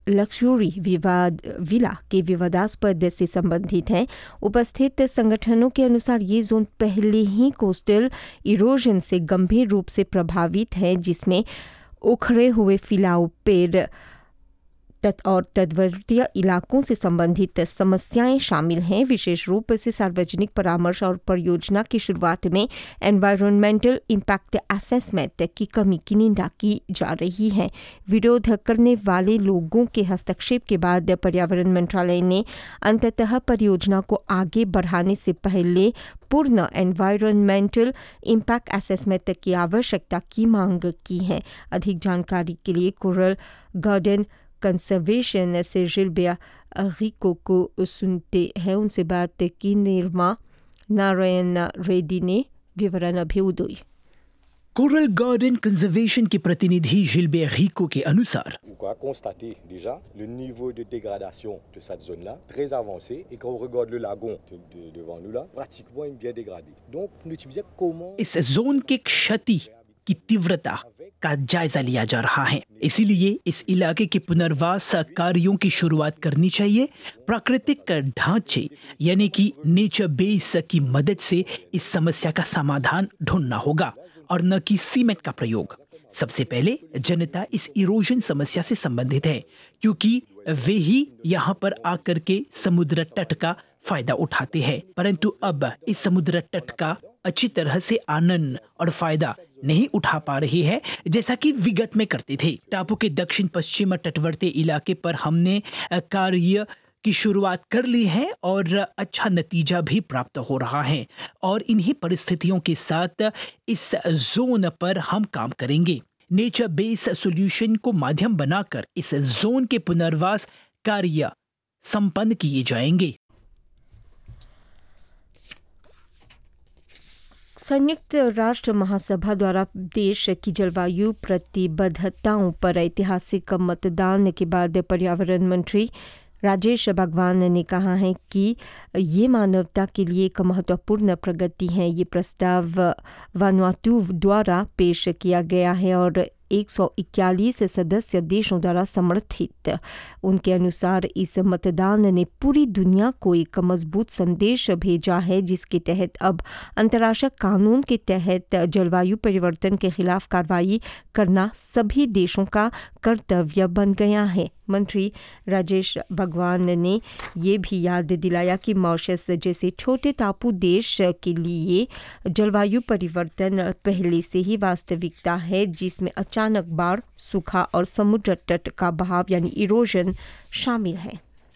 लक्सुरी villa के विवादास्पद से संबंधित हैं। उपस्थित संगठनों के अनुसार ये जोन पहले ही कोस्टल इरोजन से गंभीर रूप से प्रभावित है, जिसमें उखड़े हुए फैलाव पेड़ और तटवर्ती इलाकों से संबंधित समस्याएं शामिल हैं। विशेष रूप से सार्वजनिक परामर्श और परियोजना की शुरुआत में एनवायरमेंटल इम्पैक्ट असेसमेंट की कमी की निंदा की जा रही है। विरोध करने वाले लोगों के हस्तक्षेप के बाद पर्यावरण मंत्रालय ने अंततः परियोजना को आगे बढ़ाने से पहले पूर्ण एनवायरमेंटल इम्पैक्ट असेसमेंट की आवश्यकता की मांग की है। अधिक जानकारी के लिए कोरल गार्डन कंजर्वेशन से जिल्बिया रिको को सुनते हैं। उनसे बात की निर्मा नारायण रेड्डी ने विवरण अभी उदय। कोरल गार्डन कंजर्वेशन के प्रतिनिधि जिल्बिया रिको के अनुसार On a constaté déjà le niveau de dégradation de cette zone-là très avancé et quand on regarde le lagon devant nous là, pratiquement il est bien dégradé. Donc nous utilisons comment इस zone के क्षति की तीव्रता का जायजा लिया जा रहा है, इसीलिए इस इलाके के पुनर्वास कार्यों की शुरुआत करनी चाहिए। प्राकृतिक ढांचे यानी कि नेचर बेस की मदद से इस समस्या का समाधान ढूंढना होगा और न कि सीमेंट का प्रयोग। सबसे पहले जनता इस इरोजन समस्या से संबंधित है, क्योंकि वे ही यहाँ पर आकर के समुद्र तट का फायदा उठाते हैं, परंतु अब इस समुद्र तट का अच्छी तरह से आनंद और फायदा नहीं उठा पा रही है जैसा कि विगत में करते थे। टापू के दक्षिण पश्चिम तटवर्ती इलाके पर हमने कार्य की शुरुआत कर ली है और अच्छा नतीजा भी प्राप्त हो रहा है और इन्हीं परिस्थितियों के साथ इस जोन पर हम काम करेंगे। नेचर बेस सॉल्यूशन को माध्यम बनाकर इस जोन के पुनर्वास कार्य संपन्न किए जाएंगे। संयुक्त राष्ट्र महासभा द्वारा देश की जलवायु प्रतिबद्धताओं पर ऐतिहासिक मतदान के बाद पर्यावरण मंत्री राजेश भगवान ने कहा है कि ये मानवता के लिए एक महत्वपूर्ण प्रगति है। ये प्रस्ताव वानुआतु द्वारा पेश किया गया है और 141 सदस्य देशों द्वारा समर्थित। उनके अनुसार इस मतदान ने पूरी दुनिया को एक मजबूत संदेश भेजा है, जिसके तहत अब अंतर्राष्ट्रीय कानून के तहत जलवायु परिवर्तन के खिलाफ कार्रवाई करना सभी देशों का कर्तव्य बन गया है। मंत्री राजेश भगवान ने ये भी याद दिलाया कि मॉरिशस जैसे छोटे टापू देश के लिए जलवायु परिवर्तन पहले से ही वास्तविकता है, जिसमें अचानक बाढ़, सूखा और समुद्र तट का बहाव यानी इरोजन शामिल है।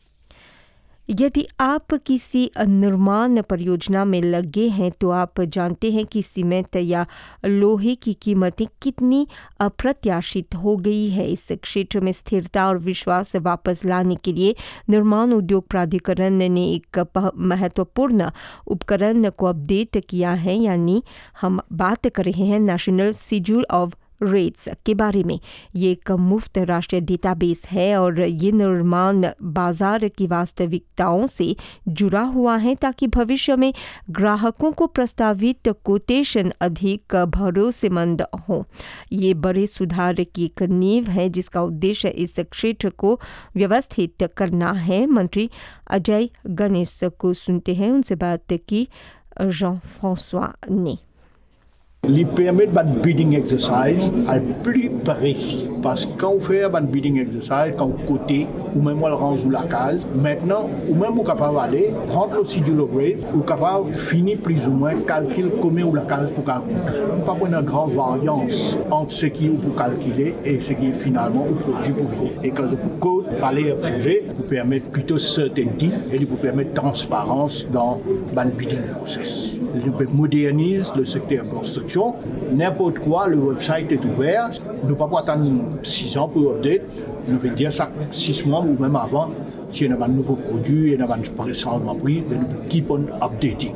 यदि आप किसी निर्माण परियोजना में लगे हैं तो आप जानते हैं कि सीमेंट या लोहे की कीमतें कितनी अप्रत्याशित हो गई है। इस क्षेत्र में स्थिरता और विश्वास वापस लाने के लिए निर्माण उद्योग प्राधिकरण ने एक महत्वपूर्ण उपकरण को अपडेट किया है, यानी हम बात कर रहे हैं नेशनल शेड्यूल ऑफ रेट्स के बारे में। ये एक मुफ्त राष्ट्रीय डेटाबेस है और ये निर्माण बाजार की वास्तविकताओं से जुड़ा हुआ है ताकि भविष्य में ग्राहकों को प्रस्तावित कोटेशन अधिक भरोसेमंद हो। ये बड़े सुधार की एक नींव है जिसका उद्देश्य इस क्षेत्र को व्यवस्थित करना है। मंत्री अजय गणेश को सुनते हैं, उनसे बात की जॉन फ्रांसोis ने। Les permis de bidding exercise est plus précis parce que quand on fait un bidding exercise, quand on côté ou même on le rend sous la case, maintenant ou même on est capable d'aller rendre le schedule of rate, ou capable finir plus ou moins calculer combien ou la case pour calculer. Pas une grande variance entre ce qui est pour calculer et ce qui est finalement au produit pour vendre. Et quand le code parler un projet, vous permettre plutôt certainty et vous permettre transparence dans le bidding process. Nous peut moderniser le secteur de construction. N'importe quoi, le website est ouvert. Nous ne pouvons pas attendre 6 ans pour update. Nous pouvons dire ça 6 mois ou même avant. Si on a un nouveau produit, on a un changement de prix, nous pouvons keep on updating.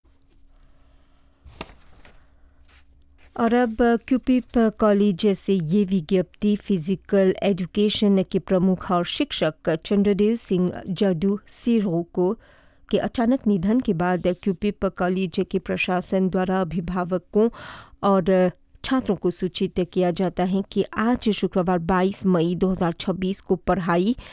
और अब क्यूपिप college से ये विज्ञप्ति physical education के प्रमुख और शिक्षक चंद्रदेव सिंह जादू सिरो को के अचानक निधन के बाद क्यूपिप कॉलेज के प्रशासन द्वारा अभिभावकों और छात्रों को सूचित किया जाता है कि आज शुक्रवार 22 मई 2026 को पढ़ाई